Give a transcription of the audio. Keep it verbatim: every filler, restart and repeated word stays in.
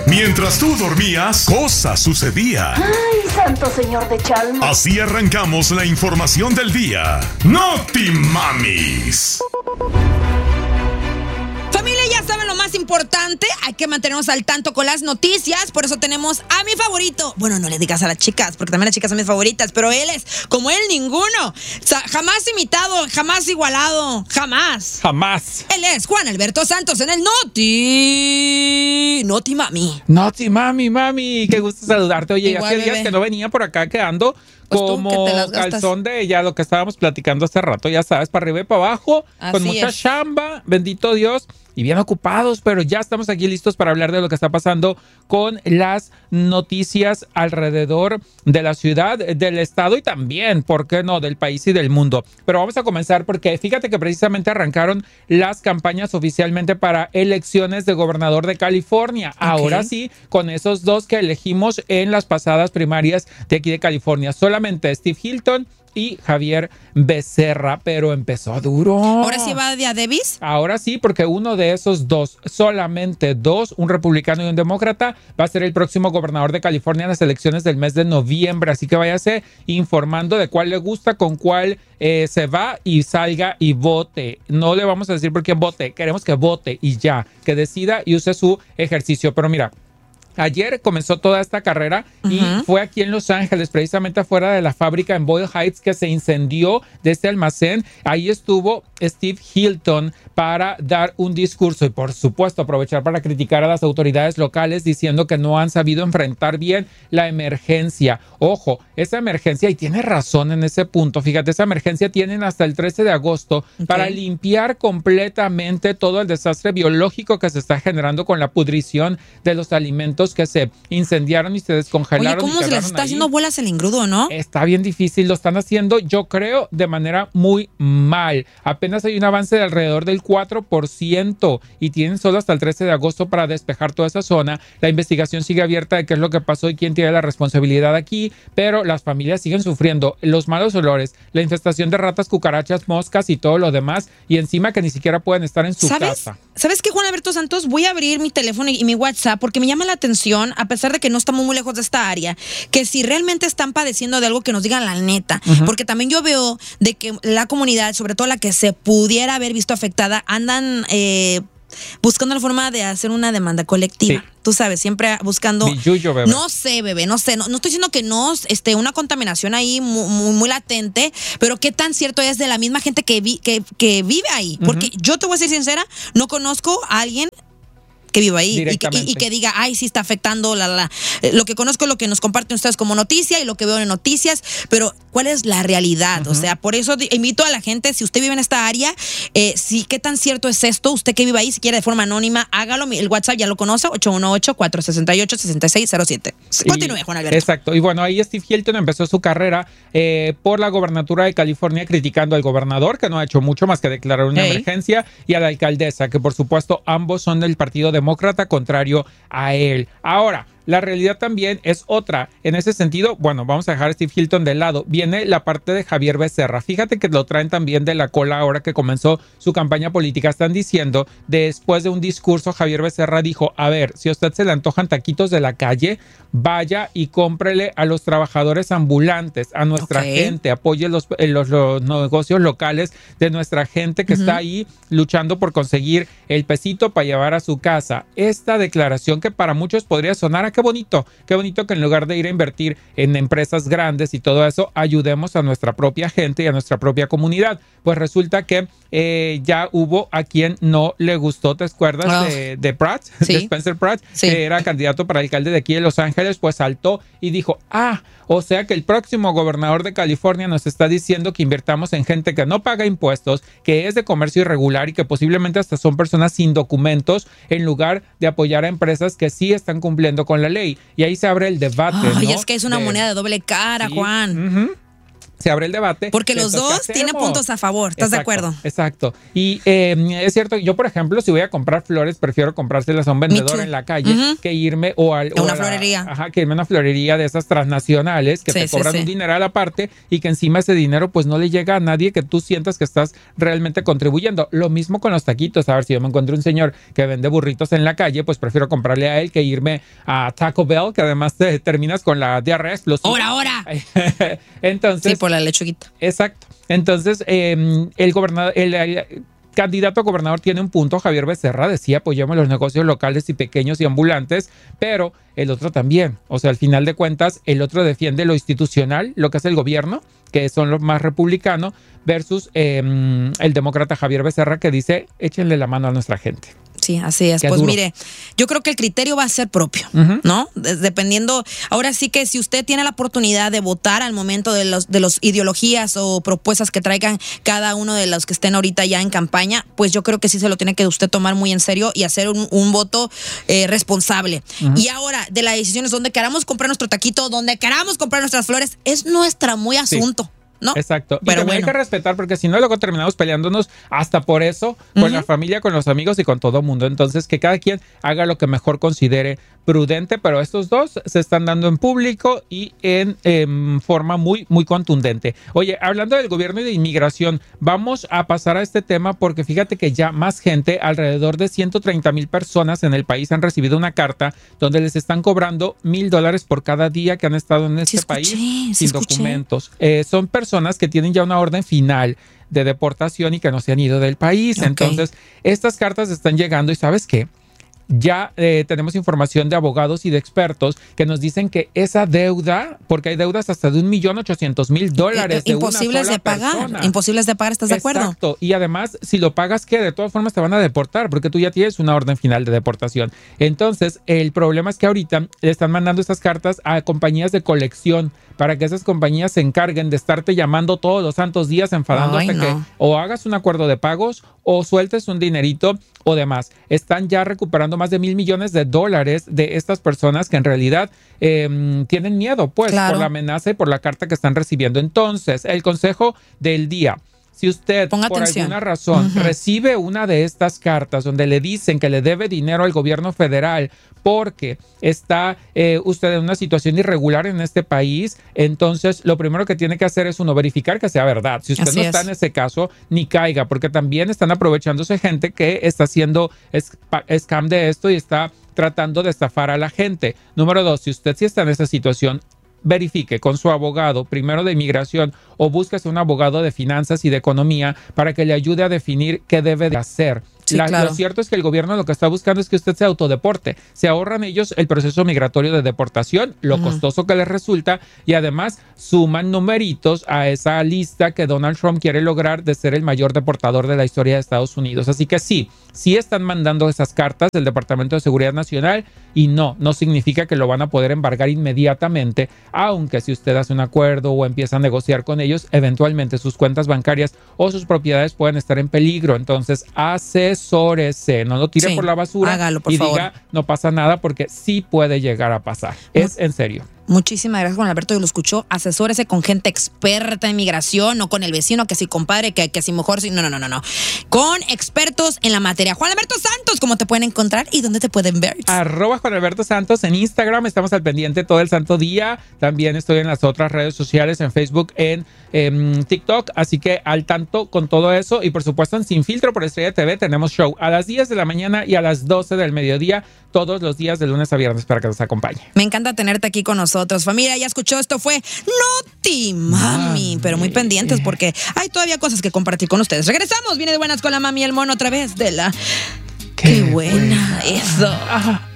Mientras tú dormías, cosas sucedían. ¡Ay, santo señor de Chalma! Así arrancamos la información del día. ¡Noti Mamis! Familia, ya saben lo más importante, hay que mantenernos al tanto con las noticias, por eso tenemos a mi favorito. Bueno, no le digas a las chicas, porque también las chicas son mis favoritas, pero él es, como él, ninguno. O sea, jamás imitado, jamás igualado, jamás. Jamás. Él es Juan Alberto Santos en el Noti... Noti Mami. Noti Mami, mami, qué gusto saludarte. Oye, Igual, hace días bebé. que no venía por acá quedando Pues tú, como que te las gastas. calzón de ella, lo que estábamos platicando hace rato, ya sabes, para arriba y para abajo, con Así mucha es. chamba, bendito Dios, y bien ocupados, pero ya estamos aquí listos para hablar de lo que está pasando con las noticias alrededor de la ciudad, del estado y también, ¿por qué no?, del país y del mundo. Pero vamos a comenzar porque fíjate que precisamente arrancaron las campañas oficialmente para elecciones de gobernador de California. Ok. Ahora sí, con esos dos que elegimos en las pasadas primarias de aquí de California. Solamente Steve Hilton y Javier Becerra, pero empezó duro. ¿Ahora sí va de a Davis? Ahora sí, porque uno de esos dos, solamente dos, un republicano y un demócrata, va a ser el próximo gobernador de California en las elecciones del mes de noviembre. Así que váyase informando de cuál le gusta, con cuál eh, se va y salga y vote. No le vamos a decir por quién vote, queremos que vote y ya, que decida y use su ejercicio. Pero mira, ayer comenzó toda esta carrera y Uh-huh. fue aquí en Los Ángeles, precisamente afuera de la fábrica en Boyle Heights, que se incendió de este almacén. Ahí estuvo Steve Hilton para dar un discurso y, por supuesto, aprovechar para criticar a las autoridades locales diciendo que no han sabido enfrentar bien la emergencia. Ojo, esa emergencia, y tiene razón en ese punto, fíjate, esa emergencia tienen hasta el trece de agosto Ok. para limpiar completamente todo el desastre biológico que se está generando con la pudrición de los alimentos que se incendiaron y se descongelaron. Oye, ¿cómo y se les quedaron está ahí. haciendo bolas el engrudo, no? Está bien difícil, lo están haciendo, yo creo, de manera muy mal. Apenas hay un avance de alrededor del cuatro por ciento y tienen solo hasta el trece de agosto para despejar toda esa zona. La investigación sigue abierta de qué es lo que pasó y quién tiene la responsabilidad aquí, pero las familias siguen sufriendo los malos olores, la infestación de ratas, cucarachas, moscas y todo lo demás, y encima que ni siquiera pueden estar en su ¿Sabes? casa. ¿Sabes qué, Juan Alberto Santos? Voy a abrir mi teléfono y, y mi WhatsApp porque me llama la atención, a pesar de que no estamos muy lejos de esta área, que si realmente están padeciendo de algo, que nos digan la neta. Ujú. Porque también yo veo de que la comunidad, sobre todo la que se pudiera haber visto afectada, andan eh, buscando la forma de hacer una demanda colectiva. Sí. Tú sabes, siempre buscando... Billuyo, bebé. No sé, bebé, no sé. No, no estoy diciendo que no, este, una contaminación ahí muy, muy, muy latente, pero qué tan cierto es de la misma gente que, vi, que, que vive ahí. Porque yo te voy a ser sincera, no conozco a alguien que viva ahí y que, y, Directamente. y que diga, ay, sí está afectando la, la. Eh, Lo que conozco es lo que nos comparten ustedes como noticia y lo que veo en noticias, pero ¿cuál es la realidad? Ujú. O sea, por eso di- invito a la gente, si usted vive en esta área, eh, sí, ¿qué tan cierto es esto? Usted que vive ahí, si quiere de forma anónima, hágalo. Mi- El WhatsApp ya lo conoce, ocho uno ocho, cuatro seis ocho, seis seis cero siete. Continúe, Y- Juan Alberto. Exacto. Y bueno, ahí Steve Hilton empezó su carrera eh, por la gobernatura de California criticando al gobernador, que no ha hecho mucho más que declarar una Ey. emergencia, y a la alcaldesa, que por supuesto ambos son del Partido Demócrata, contrario a él. Ahora, la realidad también es otra. En ese sentido, bueno, vamos a dejar a Steve Hilton de lado. Viene la parte de Javier Becerra. Fíjate que lo traen también de la cola ahora que comenzó su campaña política. Están diciendo, después de un discurso, Javier Becerra dijo, a ver, si a usted se le antojan taquitos de la calle, vaya y cómprele a los trabajadores ambulantes, a nuestra Ok. gente, apoye los, eh, los, los negocios locales de nuestra gente que Ujú. está ahí luchando por conseguir el pesito para llevar a su casa. Esta declaración que para muchos podría sonar a qué bonito, qué bonito que en lugar de ir a invertir en empresas grandes y todo eso, ayudemos a nuestra propia gente y a nuestra propia comunidad. Pues resulta que eh, ya hubo a quien no le gustó, ¿te acuerdas Oh. de, de Pratt? Sí. De Spencer Pratt, Sí. que era candidato para alcalde de aquí de Los Ángeles, pues saltó y dijo, ah, o sea que el próximo gobernador de California nos está diciendo que invirtamos en gente que no paga impuestos, que es de comercio irregular y que posiblemente hasta son personas sin documentos, en lugar de apoyar a empresas que sí están cumpliendo con la ley. Y ahí se abre el debate, Ay, ¿no? es que es una De- moneda de doble cara, Sí. Juan. Ujú. se abre el debate. Porque los dos tienen puntos a favor, ¿estás exacto, de acuerdo? Exacto. Y eh, es cierto, yo por ejemplo, si voy a comprar flores, prefiero comprárselas a un vendedor en la calle uh-huh. que irme o a, o una a florería. La, ajá, que irme a una florería de esas transnacionales que sí, te cobran sí, sí. un dineral aparte y que encima ese dinero pues no le llega a nadie que tú sientas que estás realmente contribuyendo. Lo mismo con los taquitos. A ver, si yo me encuentro un señor que vende burritos en la calle, pues prefiero comprarle a él que irme a Taco Bell, que además te terminas con la diarrea explosiva. ¡Hora, hora! Entonces, sí, por la lechuguita. Exacto. Entonces, eh, el gobernador, el, el candidato a gobernador tiene un punto. Javier Becerra decía, apoyemos los negocios locales y pequeños y ambulantes, pero el otro también. O sea, al final de cuentas, el otro defiende lo institucional, lo que hace el gobierno, que son los más republicanos, versus eh, el demócrata Javier Becerra, que dice, échenle la mano a nuestra gente. Sí, así es. Qué pues duro. Mire, yo creo que el criterio va a ser propio, uh-huh. ¿no? Dependiendo, ahora sí que si usted tiene la oportunidad de votar al momento de los de los ideologías o propuestas que traigan cada uno de los que estén ahorita ya en campaña, pues yo creo que sí se lo tiene que usted tomar muy en serio y hacer un, un voto eh, responsable. Uh-huh. Y ahora, de las decisiones, donde queramos comprar nuestro taquito, donde queramos comprar nuestras flores, es nuestra muy asunto. Sí. ¿No? Exacto. Pero y también bueno. hay que respetar, porque si no, luego terminamos peleándonos hasta por eso, con uh-huh. la familia, con los amigos y con todo el mundo. Entonces, que cada quien haga lo que mejor considere prudente, pero estos dos se están dando en público y en eh, forma muy, muy contundente. Oye, hablando del gobierno y de inmigración, vamos a pasar a este tema porque fíjate que ya más gente, alrededor de ciento treinta mil personas en el país han recibido una carta donde les están cobrando mil dólares por cada día que han estado en este sí, escuché, país sí, sin escuché. documentos. Eh, son personas que tienen ya una orden final de deportación y que no se han ido del país. Okay. Entonces, estas cartas están llegando y ¿sabes qué? Ya eh, tenemos información de abogados y de expertos que nos dicen que esa deuda, porque hay deudas hasta de un millón ochocientos mil dólares de imposibles una sola de pagar, persona. imposibles de pagar, ¿estás de acuerdo? Exacto, y además si lo pagas, ¿qué? De todas formas te van a deportar porque tú ya tienes una orden final de deportación. Entonces, el problema es que ahorita le están mandando estas cartas a compañías de colección para que esas compañías se encarguen de estarte llamando todos los santos días enfadándote. Ay, no. que o hagas un acuerdo de pagos o sueltes un dinerito o demás. Están ya recuperando más de mil millones de dólares de estas personas que en realidad eh, tienen miedo, pues, claro. por la amenaza y por la carta que están recibiendo. Entonces, el consejo del día: si usted Ponga por atención. alguna razón uh-huh. recibe una de estas cartas donde le dicen que le debe dinero al gobierno federal porque está eh, usted en una situación irregular en este país, entonces lo primero que tiene que hacer es uno verificar que sea verdad. Si usted Así no es. está en ese caso, ni caiga, porque también están aprovechándose gente que está haciendo scam de esto y está tratando de estafar a la gente. Número dos, si usted sí está en esa situación, verifique con su abogado, primero de inmigración, o búsquese un abogado de finanzas y de economía para que le ayude a definir qué debe de hacer. Sí, La, claro. Lo cierto es que el gobierno lo que está buscando es que usted se autodeporte. Se ahorran ellos el proceso migratorio de deportación, lo uh-huh. costoso que les resulta, y además suman numeritos a esa lista que Donald Trump quiere lograr de ser el mayor deportador de la historia de Estados Unidos. Así que sí, sí están mandando esas cartas del Departamento de Seguridad Nacional y no, no significa que lo van a poder embargar inmediatamente, aunque si usted hace un acuerdo o empieza a negociar con ellos, eventualmente sus cuentas bancarias o sus propiedades pueden estar en peligro. Entonces, asesórese, no lo tire sí, por la basura hágalo, por y favor. diga, no pasa nada, porque sí puede llegar a pasar. Es en serio. Muchísimas gracias, Juan Alberto, y lo escuchó. Asesórese con gente experta en migración, no con el vecino, que si compadre, que, que si mejor, si no, no, no, no, no. Con expertos en la materia. Juan Alberto Santos, ¿cómo te pueden encontrar y dónde te pueden ver? Arroba Juan Alberto Santos en Instagram, estamos al pendiente todo el santo día. También estoy en las otras redes sociales, en Facebook, en eh, TikTok, así que al tanto con todo eso. Y por supuesto en Sin Filtro por Estrella T V tenemos show a las diez de la mañana y a las doce del mediodía, todos los días de lunes a viernes, para que nos acompañe. Me encanta tenerte aquí con nosotros. Familia, ya escuchó, esto fue Noti Mami, pero muy pendientes porque hay todavía cosas que compartir con ustedes. Regresamos, viene de buenas con la mami y el mono otra vez de la... ¡Qué, Qué buena, buena eso! Ajá.